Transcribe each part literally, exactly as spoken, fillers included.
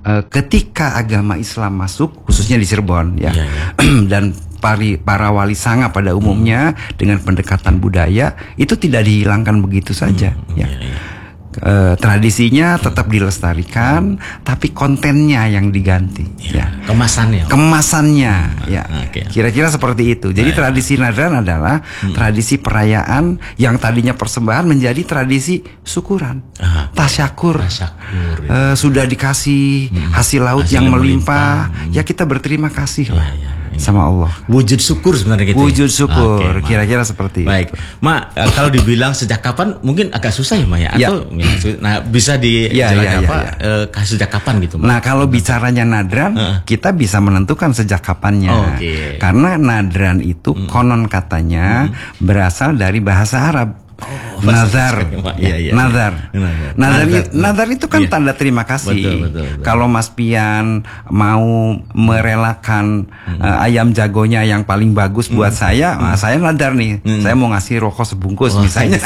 uh, ketika agama Islam masuk, khususnya di Cirebon ya, yeah, yeah. dan pari, para wali sanga pada umumnya hmm. dengan pendekatan budaya itu tidak dihilangkan begitu saja. Hmm, ya. Yeah, yeah. Uh, tradisinya tetap dilestarikan, tapi kontennya yang diganti, ya, ya. kemasannya, kemasannya, hmm, ya, okay. kira-kira seperti itu. Jadi nah, tradisi Nadran adalah hmm. tradisi perayaan yang tadinya persembahan menjadi tradisi syukuran, ah, tasyakur, tasyakur ya. uh, sudah dikasih hmm. hasil laut hasil yang melimpah, melimpah. Hmm. Ya kita berterima kasih lah. Ya, ya. Sama Allah. Wujud syukur sebenarnya gitu. Wujud syukur, okay, kira-kira seperti baik. itu. Ma, kalau dibilang sejak kapan mungkin agak susah ya, Ma ya? Atau ya. Nah, bisa dijelaskan ya, ya, apa ya, ya. Uh, sejak kapan gitu, Ma? Nah, kalau bicaranya Nadran, uh. kita bisa menentukan sejak kapannya. Oh, okay. Karena Nadran itu hmm. konon katanya hmm. berasal dari bahasa Arab. Oh, nazar, ya, ya, nazar, nazar, nazar, nazar, nazar itu kan ya. Tanda terima kasih. Betul, betul, betul. Kalau Mas Pian mau merelakan hmm. uh, ayam jagonya yang paling bagus hmm. buat saya, hmm. nah, saya nazar nih, hmm. saya mau ngasih rokok sebungkus oh, misalnya.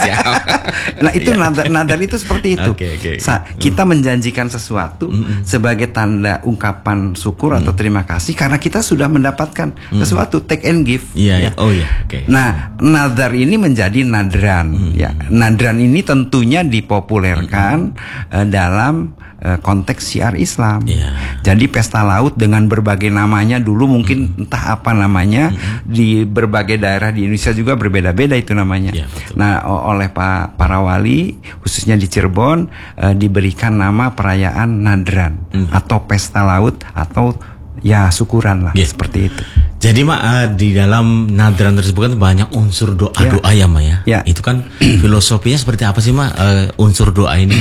Nah itu ya. nazar, nazar itu seperti itu. Okay, okay. Sa- kita hmm. menjanjikan sesuatu hmm. sebagai tanda ungkapan syukur hmm. atau terima kasih karena kita sudah mendapatkan hmm. sesuatu, take and give. Yeah, ya. Oh ya. Okay. Nah nazar ini menjadi nadran. Hmm. Ya, nadran ini tentunya dipopulerkan hmm. uh, dalam uh, konteks syiar Islam. Yeah. Jadi pesta laut dengan berbagai namanya dulu mungkin hmm. entah apa namanya hmm. di berbagai daerah di Indonesia juga berbeda-beda itu namanya. Yeah, nah, oleh pa, para wali khususnya di Cirebon uh, diberikan nama perayaan nadran hmm. atau pesta laut atau ya syukuran lah, yeah. seperti itu. Jadi Ma, uh, di dalam nadran tersebut kan banyak unsur doa-doa ya, ya Ma ya. ya. Itu kan filosofinya seperti apa sih Ma, uh, unsur doa ini?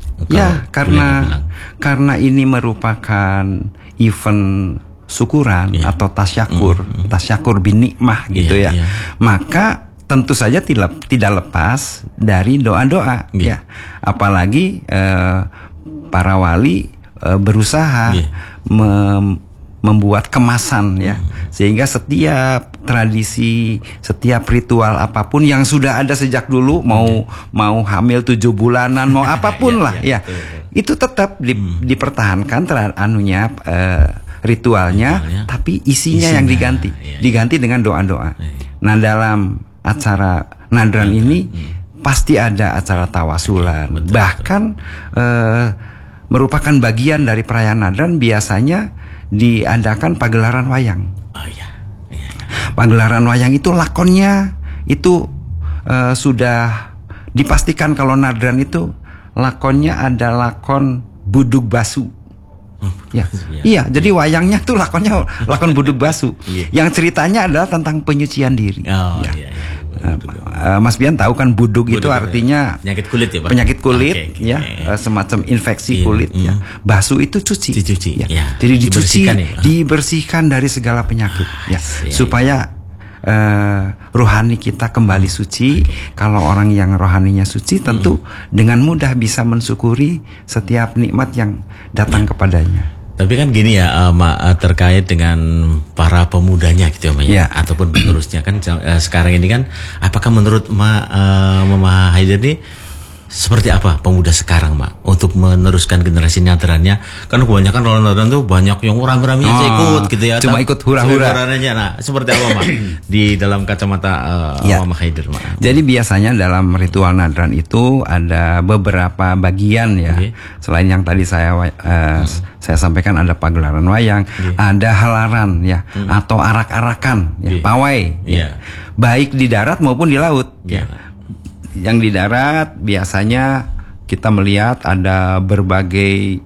Ya, karena karena ini merupakan event syukuran ya. Atau tasyakur, mm-hmm. tasyakur bin nikmah gitu ya. ya. ya. Maka tentu saja tidak tidak lepas dari doa-doa ya. ya. Apalagi uh, para wali uh, berusaha ya. mem membuat kemasan ya, hmm. sehingga setiap tradisi, setiap ritual apapun yang sudah ada sejak dulu, mau hmm. mau hamil tujuh bulanan, mau apapun lah ya, ya. Betul, betul. Itu tetap di, hmm. dipertahankan ter- anunya uh, ritualnya, ritualnya, tapi isinya, isinya yang diganti, ya, ya. diganti dengan doa-doa. Ya. Nah dalam acara nadran ya, ini hmm. pasti ada acara tawasulan, betul, bahkan betul. Uh, merupakan bagian dari perayaan nadran biasanya diadakan pagelaran wayang. Oh iya. iya. Pagelaran wayang itu lakonnya itu uh, sudah dipastikan kalau nadran itu lakonnya ada lakon budug basu. Hmm. Ya. ya. Iya, jadi wayangnya tuh lakonnya lakon budug basu. yeah. Yang ceritanya adalah tentang penyucian diri. Oh ya. iya. iya. Uh, Mas Bian tahu kan budug, budug itu artinya penyakit kulit ya Pak? Penyakit kulit okay, okay. ya, uh, semacam infeksi yeah. kulit mm. ya. Basu itu cuci. Dicuci ya. ya. Jadi dicuci, dibersihkan, ya? dibersihkan dari segala penyakit ah, ya. Iya, supaya uh, rohani kita kembali suci. Kalau orang yang rohaninya suci tentu mm. dengan mudah bisa mensyukuri setiap nikmat yang datang yeah. kepadanya. Tapi kan gini ya, uh, Ma, uh, terkait dengan para pemudanya gitu ya, ya. Ataupun penerusnya kan uh, sekarang ini kan, apakah menurut Ma, uh, Mama Haider ini seperti apa pemuda sekarang Ma untuk meneruskan generasi nadrannya? Kan kebanyakan kalau nadran tuh banyak yang rame-rame oh, aja ikut gitu ya. Cuma ikut hura-hura. Nah, seperti apa Ma di dalam kacamata uh, ya. Mama Haider Ma? Jadi biasanya dalam ritual nadran itu ada beberapa bagian ya. Okay. Selain yang tadi saya uh, hmm. saya sampaikan ada pagelaran wayang, okay. ada halaran ya, hmm. atau arak-arakan, ya, okay. pawai, yeah. ya. Baik di darat maupun di laut. Yeah. Ya. Yang di darat biasanya kita melihat ada berbagai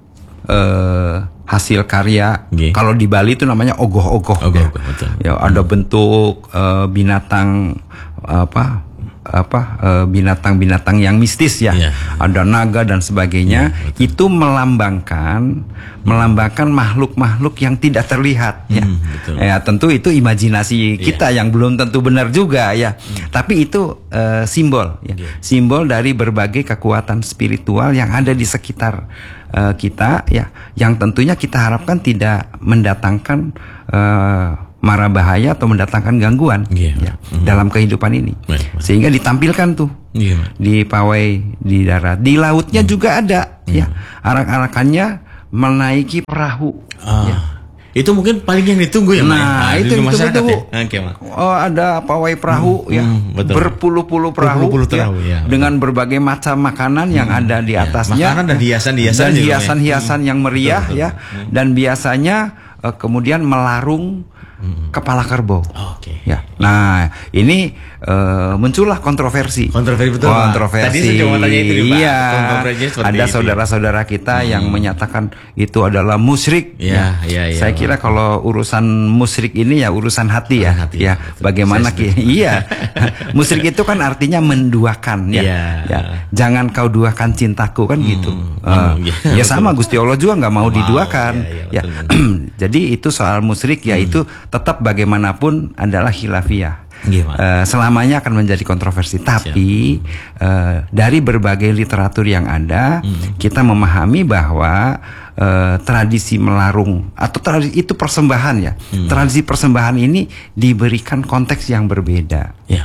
uh, hasil karya. Okay. Kalau di Bali itu namanya ogoh-ogoh. Ogoh, ya. Betul. Ya, ada bentuk uh, binatang apa? apa uh, binatang-binatang yang mistis ya. Yeah. Ada naga dan sebagainya. Yeah, itu melambangkan melambangkan makhluk-makhluk yang tidak terlihat mm, ya. Betul. Ya tentu itu imajinasi kita yeah. yang belum tentu benar juga ya. Mm. Tapi itu uh, simbol ya. Yeah. Simbol dari berbagai kekuatan spiritual yang ada di sekitar uh, kita ya, yang tentunya kita harapkan tidak mendatangkan uh, mara bahaya atau mendatangkan gangguan yeah. ya, mm-hmm. dalam kehidupan ini. Right, right. Sehingga ditampilkan tuh yeah. di pawai di darat, di lautnya mm. juga ada mm. ya. Arak-arakannya menaiki perahu. Ah. Ya. Itu mungkin paling yang ditunggu ya, nah, Ma? itu yang ditunggu. Ya? Okay, oh, ada pawai perahu hmm, ya, hmm, berpuluh-puluh perahu, berpuluh-puluh perahu ya, ya, dengan berbagai macam makanan yang hmm, ada di atasnya, makanan dan hiasan-hiasan dan hiasan-hiasan ya. yang meriah betul, betul. ya, hmm. dan biasanya uh, kemudian melarung hmm. kepala kerbau. Oh, Oke. Okay. Ya. Nah, ini uh, muncullah kontroversi. Kontroversi betul. Kontroversi. Tadi saya cuma tanya itu, iya. Ada itu, saudara-saudara kita hmm. yang menyatakan itu adalah musyrik. Ya, ya, ya, saya ya, kira ya. Kalau urusan musyrik ini ya urusan hati ya. Hati, ya. Betul. Bagaimana ki? Iya. Musyrik itu kan artinya menduakan ya. Ya. ya. Jangan kau duakan cintaku kan hmm. gitu. Uh, ya, ya sama Gusti Allah juga nggak mau wow, diduakan. Ya. ya, ya. Jadi itu soal musyrik ya hmm. itu tetap bagaimanapun adalah khilafiyah. Uh, selamanya akan menjadi kontroversi. Tapi uh, dari berbagai literatur yang ada, hmm. kita memahami bahwa uh, tradisi melarung atau tradisi itu persembahan ya. Hmm. Tradisi persembahan ini diberikan konteks yang berbeda. Ya.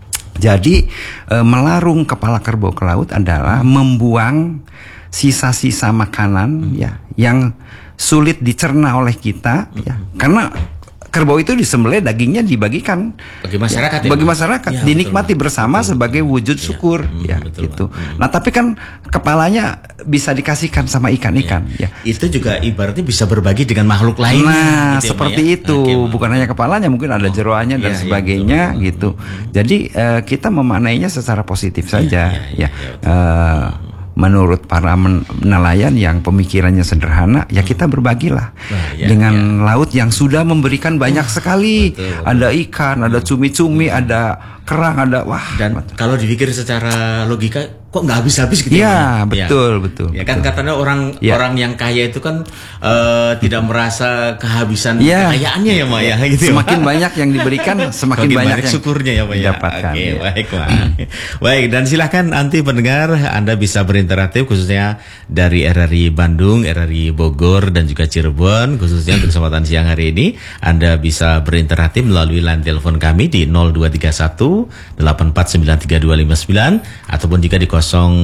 Jadi uh, melarung kepala kerbau ke laut adalah membuang sisa-sisa makanan hmm. ya yang sulit dicerna oleh kita hmm. ya. Karena kerbau itu disembelih, dagingnya dibagikan bagi masyarakat, ya, bagi masyarakat, ya, dinikmati betul, bersama betul, sebagai wujud ya, syukur, ya, ya betul, gitu. Hmm. Nah, tapi kan kepalanya bisa dikasihkan sama ikan-ikan, ya. ya. Itu juga ibaratnya bisa berbagi dengan makhluk lain. Nah, gitu seperti ya, itu, okay, bukan hanya kepalanya, mungkin ada jeroannya oh, dan ya, sebagainya, ya, betul, gitu. Hmm. Jadi uh, kita memaknainya secara positif saja, ya. ya, ya, ya uh, menurut para nelayan yang pemikirannya sederhana, ya kita berbagilah nah, ya, dengan ya. laut yang sudah memberikan banyak uh, sekali. Betul, betul. Ada ikan, ada cumi-cumi, ada kerang, ada wah. Dan betul. Kalau dipikir secara logika, kok nggak habis-habis gitu ya? Ya, betul, ya. betul. Ya betul. kan katanya orang ya. orang yang kaya itu kan uh, tidak merasa kehabisan ya. kekayaannya ya, Ma ya. Gitu. Semakin banyak yang diberikan, semakin banyak, banyak syukurnya ya, Ma ya. Dapatkan. Oke, ya. baik, Ma. Baik, dan silakan nanti pendengar Anda bisa berinteraktif khususnya dari R R I Bandung, R R I Bogor dan juga Cirebon, khususnya untuk kesempatan siang hari ini Anda bisa berinteraktif melalui line telepon kami di nol dua tiga satu delapan empat sembilan tiga dua lima sembilan ataupun jika di nol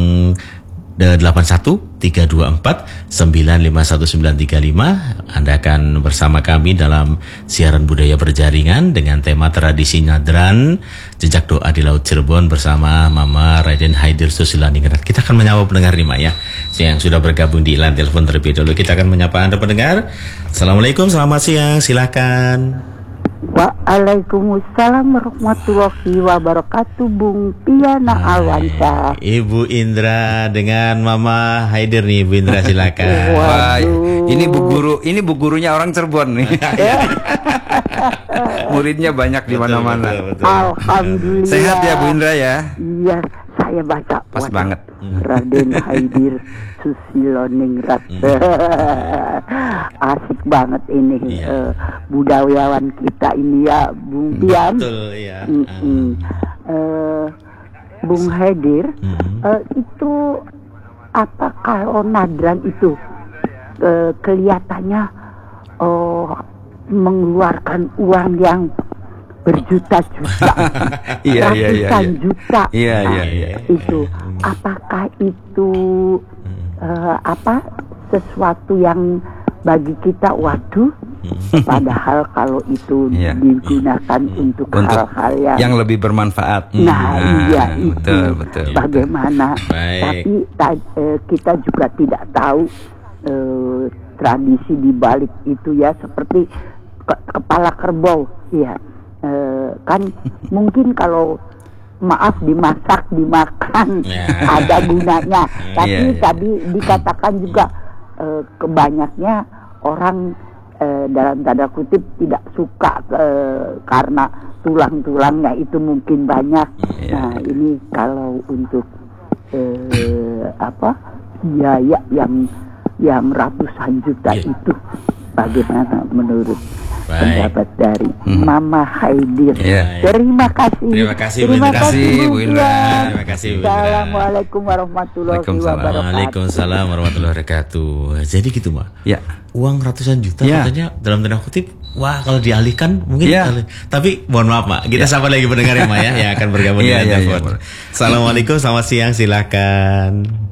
delapan satu tiga dua empat sembilan lima satu sembilan tiga lima. Anda akan bersama kami dalam siaran budaya berjaringan dengan tema tradisi nyadran jejak doa di Laut Cirebon bersama Mama Raden Haidir Susilaningrat. Kita akan menyapa pendengar lima ya yang sudah bergabung di line telepon terlebih dahulu. Kita akan menyapa Anda pendengar. Assalamualaikum, selamat siang, silakan. Waalaikumsalam warahmatullahi wabarakatuh, Bung Piana Alwansyah. Ibu Indra dengan Mama Haidir nih, Ibu Indra silakan. Wah, ini Bu Guru, ini Bu Gurunya orang Cirebon nih. Muridnya banyak di mana-mana. Alhamdulillah. Sehat ya Bu Indra ya? Iya, saya baca. Pas banget. Raden Haidir Susiloningrat. Asik banget ini yeah. uh, budayawan kita ini ya, Bung Pian. Betul ya. Mm -mm. Uh, Bung Haidir, mm-hmm. uh, itu apa kalau nadran itu uh, kelihatannya uh, mengeluarkan uang yang berjuta-juta, iya, iya, iya, ratusan iya. juta. Iya, nah, iya, iya. Itu apakah itu uh, apa sesuatu yang bagi kita waduh? Padahal kalau itu yeah. digunakan untuk, untuk hal-hal yang, yang lebih bermanfaat. Nah, nah iya itu betul, betul. Bagaimana? Baik. Tapi ta- eh, kita juga tidak tahu eh, tradisi di balik itu ya, seperti ke- kepala kerbau, ya. Uh, kan mungkin kalau maaf dimasak dimakan yeah. ada gunanya, tapi yeah, yeah. tadi dikatakan juga uh, kebanyaknya orang uh, dalam tanda kutip tidak suka uh, karena tulang-tulangnya itu mungkin banyak. Yeah. Nah ini kalau untuk uh, apa biaya yang yang ratusan juta yeah. itu bagaimana menurut Baik. pendapat dari hmm. Mama Haidir? Yeah. Terima kasih. Terima kasih, Terima kasih, Bu Indra. Terima kasih, Bu Indra. Assalamualaikum warahmatullahi wabarakatuh. Waalaikumsalam warahmatullahi wabarakatuh. Jadi gitu, Ma. Ya. Uang ratusan juta ya. katanya dalam tanda kutip. Wah, kalau dialihkan mungkin. Ya. Kali. Tapi mohon maaf, Ma. Kita ya. sapa lagi pendengar ya, Ma ya, yang akan bergabung ya, dengan ya, telepon. ya, Assalamualaikum, selamat siang, silakan.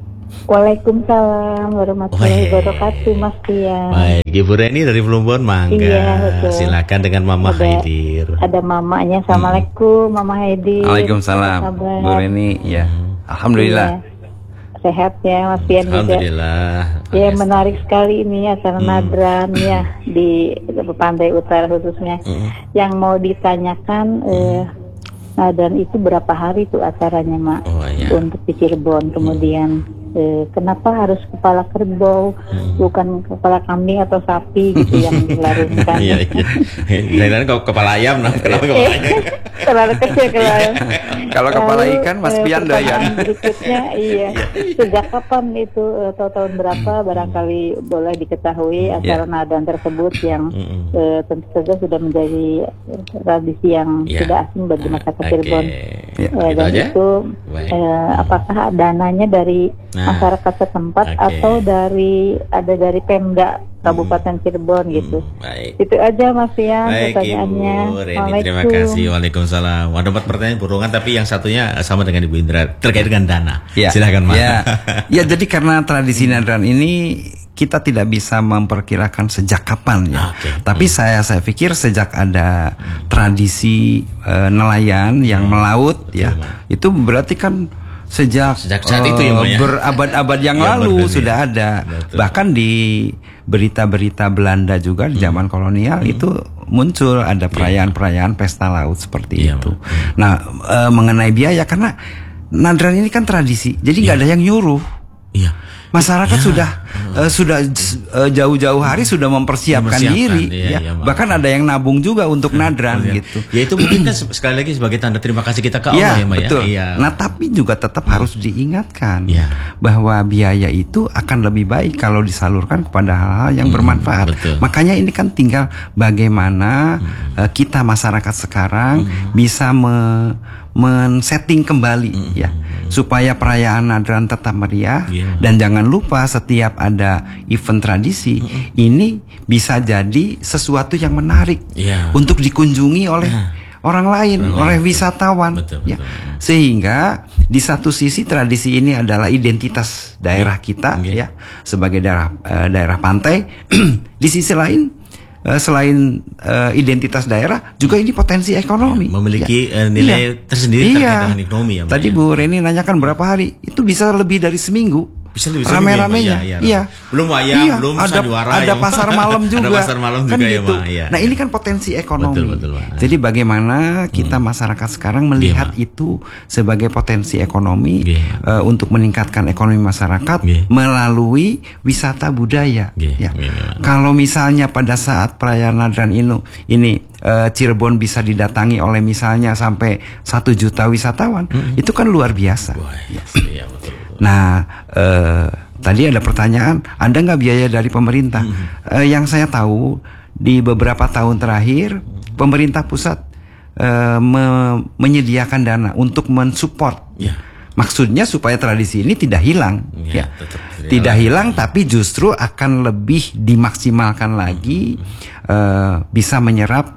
Waalaikumsalam warahmatullahi wabarakatuh, Mas Tian. Baik, Ibu Reni dari Plumbon, mangga. Iya, silakan dengan Mama ada, Haidir. Ada mamanya. Assalamualaikum, hmm. Mama Haidir. Waalaikumsalam, Bu Reni. Ya, alhamdulillah. Iya. Sehat ya, Mas Tian juga. Alhamdulillah. Ya, menarik sekali ini acara hmm. Nadran ya di Pantai Utara khususnya. Hmm. Yang mau ditanyakan. Hmm. Eh, Nadran itu berapa hari tuh acaranya, Mak? Oh, iya. Untuk di Cirebon. Kemudian hmm. eh, kenapa harus kepala kerbau, hmm. bukan kepala kambing atau sapi gitu yang dilarungkan? Iya, iya. Lain-lain kalau kepala ayam, nah kenapa kepala ayam? Terlalu kecil kalau kalau kepala ikan Mas Pian doyan. Berikutnya, iya. Sejak kapan itu atau tahun berapa barangkali boleh diketahui acara yeah. Nadran tersebut yang mm-hmm. eh, tentu saja sudah menjadi tradisi yang yeah. tidak asing bagi masyarakat Cirebon. Okay. Eh, dan aja? Itu eh, apakah dananya dari nah. masyarakat setempat okay. atau dari ada dari Pemda Kabupaten Cirebon gitu. Hmm, baik. Itu aja Mas Pian pertanyaannya. Ibu Reni, terima kasih. Waalaikumsalam. Ada empat pertanyaan burungan tapi yang satunya sama dengan Ibu Indra terkait dengan dana. Ya. Silakan Mas. Ya. ya, jadi karena tradisi Nadran ini kita tidak bisa memperkirakan sejak kapan ya. Okay. Tapi hmm. saya saya pikir sejak ada hmm. tradisi uh, nelayan yang hmm. melaut Betul, ya. Man. Itu berarti kan Sejak, Sejak saat uh, itu ya, ya? berabad-abad yang ya, lalu sudah ada. Betul. Bahkan di berita-berita Belanda juga di zaman hmm. kolonial hmm. itu muncul ada perayaan-perayaan pesta laut seperti ya, itu. Hmm. Nah uh, mengenai biaya karena Nadran ini kan tradisi, jadi nggak ya. ada yang nyuruh. Iya. Masyarakat ya. sudah uh, sudah uh, jauh-jauh hari sudah mempersiapkan, mempersiapkan diri, iya, ya. Iya, bahkan ada yang nabung juga untuk Nadran ya. gitu. Ya itu mungkin kan sekali lagi sebagai tanda terima kasih kita ke Allah ya, ya, Ma, betul. ya. Nah tapi juga tetap hmm. harus diingatkan ya. bahwa biaya itu akan lebih baik kalau disalurkan kepada hal-hal yang hmm, bermanfaat. Betul. Makanya ini kan tinggal bagaimana hmm. uh, kita masyarakat sekarang hmm. bisa me men-setting kembali mm-hmm. ya supaya perayaan Nadran tetap meriah yeah. dan jangan lupa setiap ada event tradisi mm-hmm. ini bisa jadi sesuatu yang menarik yeah. untuk dikunjungi oleh yeah. orang lain, orang oleh lain. wisatawan betul, ya. Betul. Sehingga di satu sisi tradisi ini adalah identitas daerah kita yeah. ya sebagai daerah uh, daerah pantai. Di sisi lain Uh, selain uh, identitas daerah, juga ini potensi ekonomi. Ya, memiliki ya. uh, nilai iya. tersendiri terkait iya. dengan ekonomi. Ya, Tadi ya. Bu Reni nanyakan berapa hari, itu bisa lebih dari seminggu. Bisa lebih rame-ramenya, ya, ya, iya. Belum ayam, iya. belum ada, sandiwara, ada pasar malam juga. Ada pasar malam kan juga gitu. ya, ya. Nah ini kan potensi ekonomi. Betul, betul, Jadi bagaimana kita hmm. masyarakat sekarang melihat yeah, itu sebagai potensi ekonomi yeah. uh, untuk meningkatkan ekonomi masyarakat yeah. melalui wisata budaya. Yeah. Ya. Yeah. Kalau misalnya pada saat perayaan Nadran ini, ini uh, Cirebon bisa didatangi oleh misalnya sampai satu juta wisatawan, hmm. itu kan luar biasa. Wah, yes. yeah, betul, betul. Nah. Uh, Tadi ada pertanyaan, ada nggak biaya dari pemerintah? Mm-hmm. Uh, yang saya tahu di beberapa tahun terakhir pemerintah pusat uh, me- menyediakan dana untuk mensupport. Yeah. Maksudnya supaya tradisi ini tidak hilang, yeah, ya, tetap tidak hilang, tapi justru akan lebih dimaksimalkan lagi, mm-hmm. uh, bisa menyerap.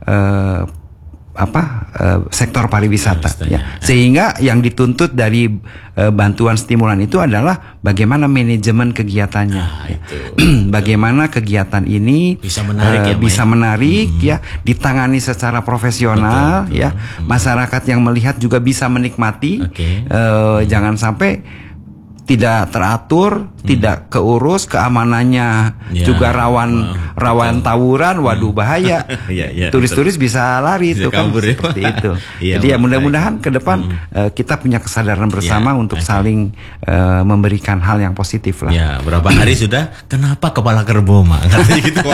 Uh, apa uh, sektor pariwisata ya, ya. Sehingga yang dituntut dari uh, bantuan stimulan itu adalah bagaimana manajemen kegiatannya nah, itu. Bagaimana kegiatan ini bisa menarik, uh, ya, bisa menarik hmm. ya, ditangani secara profesional, betul, betul. ya, hmm. masyarakat yang melihat juga bisa menikmati, okay. uh, hmm. jangan sampai tidak teratur, hmm. tidak keurus, keamanannya ya, juga rawan wow, rawan betul. tawuran, waduh bahaya. ya, ya, turis-turis betul. bisa lari itu kan ya. seperti itu. ya, Jadi ya mudah-mudahan ke depan hmm. uh, kita punya kesadaran bersama ya, untuk okay. saling uh, memberikan hal yang positif lah. Ya, berapa hari sudah? Kenapa kepala kerbau, Mak? Katanya gitu.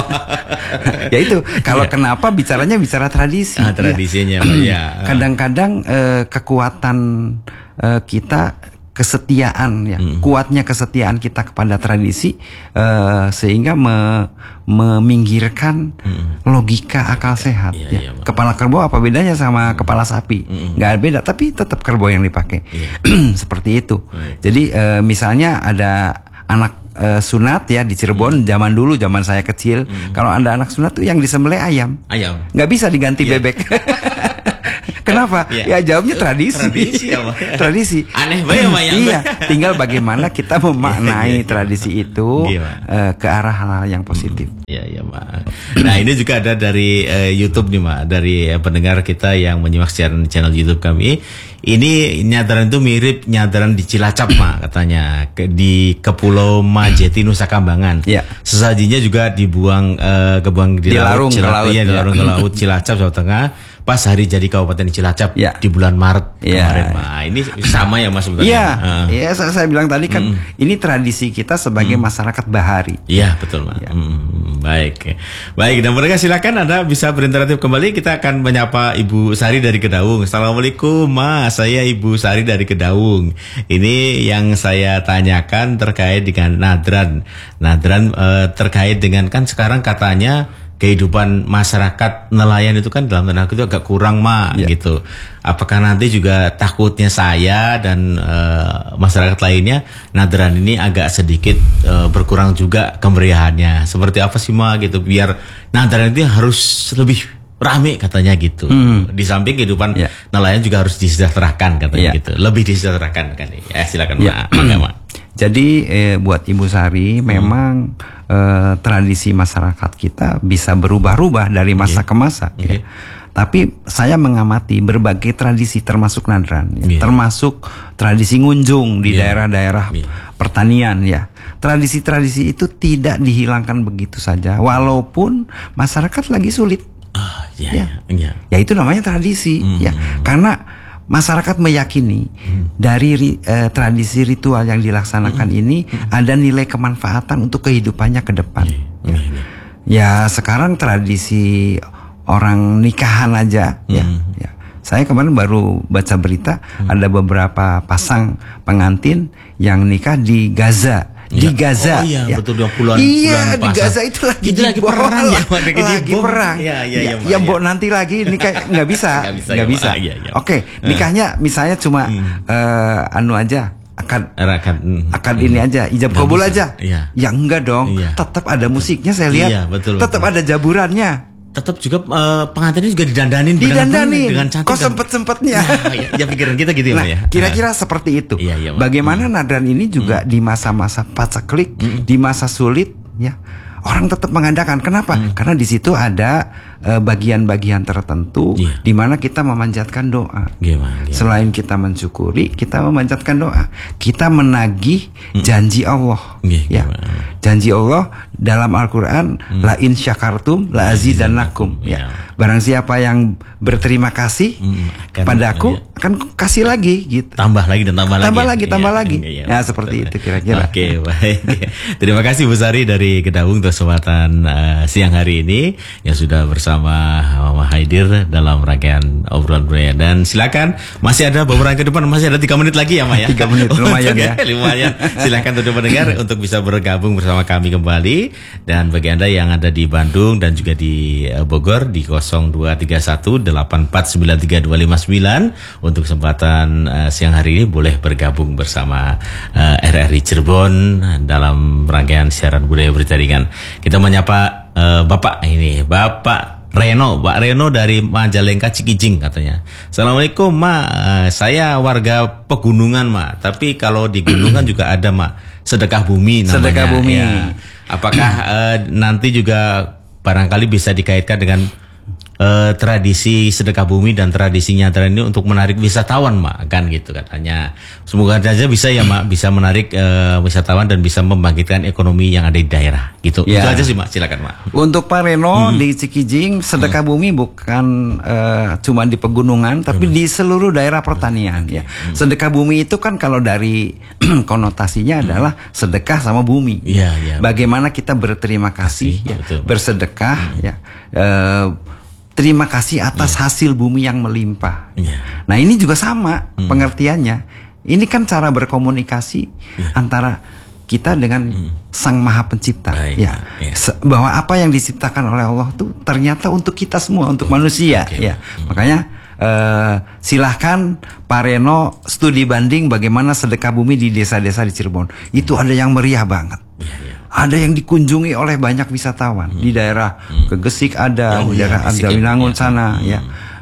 ya itu, kalau ya. kenapa bicaranya bicara tradisi. Ah, tradisinya, ya. ya. Kadang-kadang uh, kekuatan uh, kita kesetiaan ya, hmm. kuatnya kesetiaan kita kepada tradisi uh, sehingga me, meminggirkan hmm. logika akal sehat. Ya, ya. Ya, kepala kerbau apa bedanya sama hmm. kepala sapi? Hmm. Nggak beda, tapi tetap kerbau yang dipakai. Ya. Seperti itu. Hmm. Jadi uh, misalnya ada anak uh, sunat ya di Cirebon hmm. zaman dulu, zaman saya kecil, hmm. kalau ada anak sunat tuh yang disembelih ayam. Ayam. Nggak bisa diganti yeah. bebek. Kenapa? Ya, ya jawabnya tradisi. Tradisi ya, Tradisi. Aneh banget ya, ya. Iya, tinggal bagaimana kita memaknai tradisi itu uh, ke arah hal-hal yang positif. Iya, iya, Mak. Nah, ini juga ada dari uh, YouTube nih, Mak, dari uh, pendengar kita yang menyimak siaran channel YouTube kami. Ini nyadaran itu mirip nyadaran di Cilacap, Mak, katanya, ke, di Kepulauan Majeti, Nusa Kambangan. Ya. Sesajinya juga dibuang uh, kebuang di, di laut, larung, Cilacap, ke laut, ya, di ya. larung ke laut Cilacap, Jawa Tengah. Pas hari jadi Kabupaten Cilacap ya. di bulan Maret ya. kemarin, Mak. Ini sama ya, Mas, sebetulnya. Iya, uh. ya, saya, saya bilang tadi kan mm. ini tradisi kita sebagai mm. masyarakat bahari. Iya, betul, Mak. Ya. Hmm, baik, baik. Dan mereka silakan Anda bisa berinteraktif kembali. Kita akan menyapa Ibu Sari dari Kedaung. Assalamualaikum, Mas. Saya Ibu Sari dari Kedaung. Ini yang saya tanyakan terkait dengan nadran. Nadran uh, terkait dengan kan sekarang katanya kehidupan masyarakat nelayan itu kan dalam tanda kutip agak kurang, Mak, ya. Gitu. Apakah nanti juga takutnya saya dan uh, masyarakat lainnya nadran ini agak sedikit uh, berkurang juga kemeriahannya? Seperti apa sih, Mak, gitu, biar nadran itu harus lebih rame katanya gitu. Hmm. Di samping kehidupan ya. Nelayan juga harus disejahterakan katanya ya. Gitu. Lebih disejahterakan kan. Ya, silakan, ya. Mak. Mak, Mak. Jadi eh, buat Ibu Sari, hmm. memang eh, tradisi masyarakat kita bisa berubah-ubah dari masa okay. ke masa. Okay. Ya. Tapi saya mengamati berbagai tradisi termasuk nadran, ya. Yeah. Termasuk tradisi ngunjung di daerah-daerah yeah. yeah. pertanian, ya. Tradisi-tradisi itu tidak dihilangkan begitu saja, walaupun masyarakat lagi sulit. Oh, yeah, ya. Yeah. Yeah. Ya itu namanya tradisi, mm-hmm. ya. Karena masyarakat meyakini hmm. dari ri, eh, tradisi ritual yang dilaksanakan hmm. ini hmm. ada nilai kemanfaatan untuk kehidupannya ke depan. Hmm. Ya. ya sekarang tradisi orang nikahan aja, hmm. ya, ya. Saya kemarin baru baca berita hmm. ada beberapa pasang pengantin yang nikah di Gaza. Di ya. Gaza, oh iya ya. Betul, dua puluhan iya di Gaza itu lagi itu lagi perang ya, lagi, lagi perang. Ya, ya, ya, ya, ya, Mbok, nanti lagi nikah nggak bisa, nggak bisa. Ya, ya. Oke, nikahnya misalnya cuma hmm. uh, anu aja, akad, akad, mm, akad mm, ini aja, ijab kabul aja. Ya. ya enggak dong, ya. Tetap ada musiknya saya lihat, iya, betul, tetap betul. Ada jaburannya. Tetap juga uh, pengantinnya juga didandanin, didandanin dengan cantik. Kok sempet-sempetnya? Nah, ya, ya pikiran kita gitu nah, ya. Kira-kira uh. seperti itu. Iya, iya, bagaimana hmm. nadran ini juga hmm. di masa-masa paceklik, hmm. di masa sulit, ya orang tetap mengadakan. Kenapa? Hmm. Karena di situ ada uh, bagian-bagian tertentu yeah. di mana kita memanjatkan doa. Gimana, gimana? Selain kita mensyukuri, kita memanjatkan doa. Kita menagih hmm. janji Allah. Yeah, ya, gimana? Janji Allah dalam Al-Quran, hmm. la in syakartum la azidannakum. Ya. Yeah. Barang siapa yang berterima kasih hmm. akan, padaku ya. Akan kasih lagi gitu. Tambah lagi dan tambah, tambah lagi. lagi, tambah ya, lagi. Ya, ya, nah, seperti itu kira-kira. Oke, okay, baik. Terima kasih Bu Sari dari Kedaung untuk kesempatan uh, siang hari ini yang sudah bersama Mama Haidir dalam rangkaian obrolan budaya. Dan silakan, masih ada beberapa ke depan, masih ada tiga menit lagi ya, Ma ya. Tiga menit lumayan ya. Lumayan. Silakan untuk mendengar untuk bisa bergabung bersama kami kembali. Dan bagi Anda yang ada di Bandung dan juga di uh, Bogor di nol dua tiga satu delapan empat sembilan tiga dua lima sembilan untuk kesempatan uh, siang hari ini boleh bergabung bersama uh, R R I Cirebon dalam rangkaian siaran budaya berita ringan. Kita menyapa uh, Bapak ini, Bapak Reno, Pak Reno dari Majalengka Cikijing katanya. Assalamualaikum, Ma. Uh, saya warga pegunungan, Ma. Tapi kalau di gunungan juga ada, Ma, sedekah bumi namanya. Sedekah bumi. Ya. Apakah uh, nanti juga barangkali bisa dikaitkan dengan Uh, tradisi sedekah bumi dan tradisi nyadran ini untuk menarik wisatawan, Mak, kan gitu katanya. Semoga saja bisa ya, Mak, bisa menarik uh, wisatawan dan bisa membangkitkan ekonomi yang ada di daerah gitu. Ya. Itu aja sih, Mak, silakan, Mak. Untuk Pak Reno hmm. di Cikijing sedekah hmm. bumi bukan uh, cuma di pegunungan tapi hmm. di seluruh daerah pertanian hmm. ya. Hmm. Sedekah bumi itu kan kalau dari konotasinya hmm. adalah sedekah sama bumi. Ya, ya, bagaimana kita berterima kasih, ya, betul, bersedekah hmm. ya. Uh, Terima kasih atas yeah. hasil bumi yang melimpah. Yeah. Nah ini juga sama mm. pengertiannya. Ini kan cara berkomunikasi yeah. antara kita dengan mm. Sang Maha Pencipta. Baik. Ya, yeah. bahwa apa yang diciptakan oleh Allah itu ternyata untuk kita semua, untuk oh, manusia. Okay. Ya, mm. makanya uh, silahkan Pak Reno studi banding bagaimana sedekah bumi di desa-desa di Cirebon. Itu mm. ada yang meriah banget. Yeah, yeah. Ada yang dikunjungi oleh banyak wisatawan hmm. di daerah hmm. Kegesik ada, oh, di daerah ya, Arjawinangun ya. sana, hmm. ya.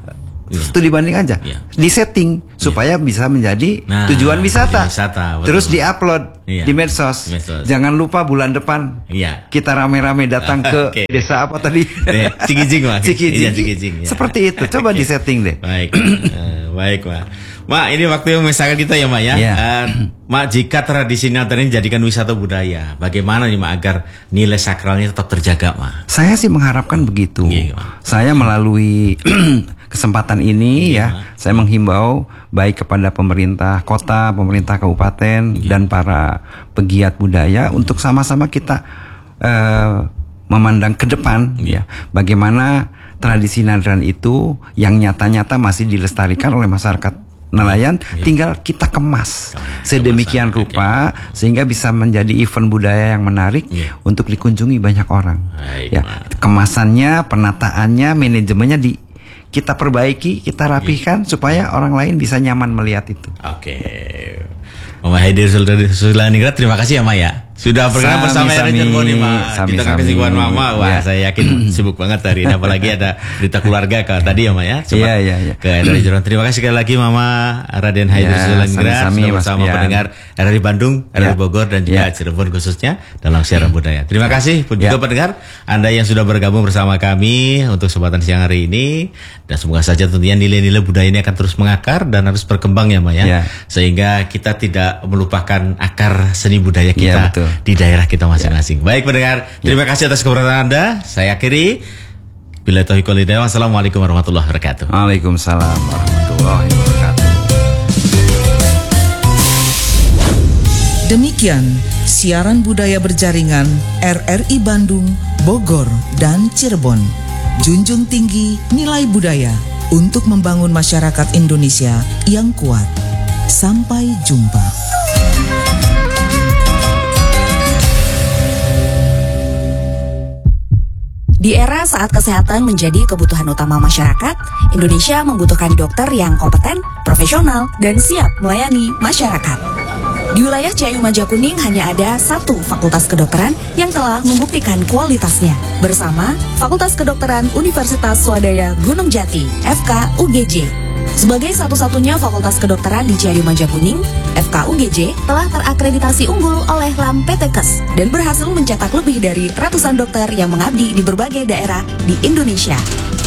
yeah. studi banding aja, yeah. disetting supaya yeah. bisa menjadi nah, tujuan wisata, wisata terus diupload yeah. di medsos. medsos. Jangan lupa bulan depan yeah. kita rame-rame datang ke okay. desa apa tadi? Cikijing, Mak. Cikijing. Iya, Cikijing ya. Seperti itu, coba okay. disetting deh. Baik, uh, baik, Mak. Mak, ini waktu yang memisahkan kita ya, Mak ya. Yeah. Uh, Mak, jika tradisi Natal ini dijadikan wisata budaya, bagaimana nih, Mak, agar nilai sakralnya tetap terjaga, Mak? Saya sih mengharapkan begitu. Yeah, saya melalui kesempatan ini yeah, ya, Mak. Saya menghimbau baik kepada pemerintah kota, pemerintah kabupaten, yeah. dan para pegiat budaya untuk sama-sama kita uh, memandang ke depan, yeah. ya, bagaimana tradisi Nadran itu yang nyata-nyata masih dilestarikan oleh masyarakat nelayan, yeah. tinggal kita kemas sedemikian rupa okay. sehingga bisa menjadi event budaya yang menarik yeah. untuk dikunjungi banyak orang. Baik, ya, kemasannya, penataannya, manajemennya di kita perbaiki, kita rapihkan yeah. supaya orang lain bisa nyaman melihat itu. Oke. Okay. Mama Haidir Sultaningrat, terima kasih ya, Ma ya. Sudah berkenan bersama R R Cirebon nih, Ma. Kita kasih buat Mama. Wah, ya. Saya yakin sibuk banget hari ini, apalagi ada berita keluarga ke tadi ya, Ma ya. Iya, iya, iya. Ke R R Cirebon. Terima kasih sekali lagi Mama Raden Haidir ya, Sultaningrat sudah bersama Mas pendengar R R Bandung, R R ya. Bogor dan juga ya. Cirebon khususnya dalam siaran budaya. Terima kasih pun juga ya. pendengar Anda yang sudah bergabung bersama kami untuk kesempatan siang hari ini, dan semoga saja tentunya nilai-nilai budaya ini akan terus mengakar dan harus berkembang ya, Ma ya. ya. Sehingga kita tidak melupakan akar seni budaya kita. Ya, di daerah kita masing-masing. Ya. Baik pendengar, terima ya. kasih atas kebersamaan Anda. Saya akhiri. Bila taufiq wal hidayah. Wassalamualaikum warahmatullahi wabarakatuh. Waalaikumsalam warahmatullahi wabarakatuh. Demikian siaran budaya berjaringan R R I Bandung, Bogor, dan Cirebon. Junjung tinggi nilai budaya untuk membangun masyarakat Indonesia yang kuat. Sampai jumpa. Di era saat kesehatan menjadi kebutuhan utama masyarakat, Indonesia membutuhkan dokter yang kompeten, profesional, dan siap melayani masyarakat. Di wilayah Ciayu Majakuning hanya ada satu fakultas kedokteran yang telah membuktikan kualitasnya, bersama Fakultas Kedokteran Universitas Swadaya Gunung Jati, F K U G J. Sebagai satu-satunya fakultas kedokteran di Ciayu Majakuning, F K U G J telah terakreditasi unggul oleh L A M P T K E S dan berhasil mencetak lebih dari ratusan dokter yang mengabdi di berbagai daerah di Indonesia.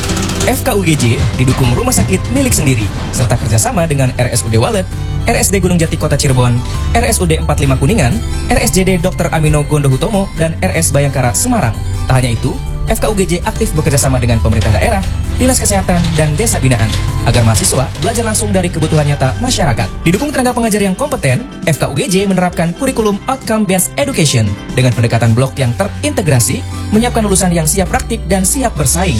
F K U G J didukung rumah sakit milik sendiri, serta kerjasama dengan R S U D Walet, R S D Gunung Jati Kota Cirebon, R S U D empat puluh lima Kuningan, R S J D Dokter Amino Gondohutomo, dan R S Bayangkara Semarang. Tak hanya itu, F K U G J aktif bekerjasama dengan pemerintah daerah, Dinas Kesehatan, dan Desa Binaan agar mahasiswa belajar langsung dari kebutuhan nyata masyarakat. Didukung tenaga pengajar yang kompeten, F K U G J menerapkan kurikulum Outcome Based Education dengan pendekatan blok yang terintegrasi, menyiapkan lulusan yang siap praktik dan siap bersaing.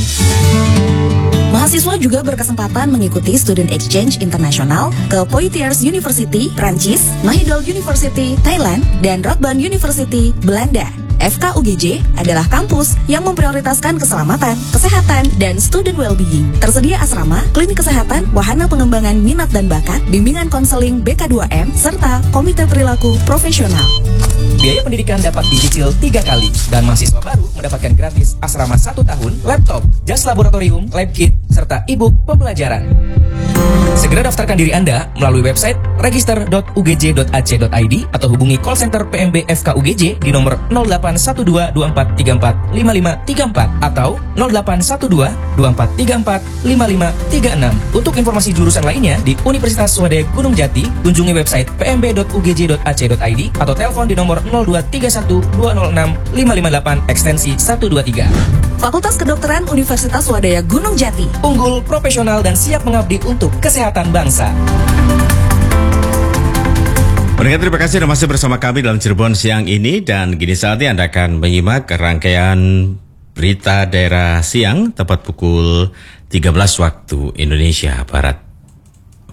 Mahasiswa juga berkesempatan mengikuti Student Exchange Internasional ke Poitiers University, Prancis, Mahidol University, Thailand, dan Radboud University, Belanda. F K U G J adalah kampus yang memprioritaskan keselamatan, kesehatan, dan student well-being. Tersedia asrama, klinik kesehatan, wahana pengembangan minat dan bakat, bimbingan konseling B K dua M, serta komite perilaku profesional. Biaya pendidikan dapat dicicil tiga kali, dan mahasiswa baru mendapatkan gratis asrama satu tahun, laptop, jas laboratorium, lab kit, serta e-book pembelajaran. Segera daftarkan diri Anda melalui website register dot u g j dot a c dot i d atau hubungi call center P M B F K U G J di nomor nol delapan satu dua dua empat tiga empat lima lima tiga empat atau nol delapan satu dua dua empat tiga empat lima lima tiga enam. Untuk informasi jurusan lainnya di Universitas Swadaya Gunung Jati, kunjungi website p m b dot u g j dot a c dot i d atau telepon di nomor nol dua tiga satu dua nol enam lima lima delapan ekstensi satu dua tiga. Fakultas Kedokteran Universitas Swadaya Gunung Jati. Unggul, profesional, dan siap mengabdi untuk kesehatan bangsa. Pendengar, terima kasih sudah masih bersama kami dalam Cirebon siang ini, dan gini saatnya Anda akan menyimak rangkaian berita daerah siang tepat pukul tiga belas waktu Indonesia Barat.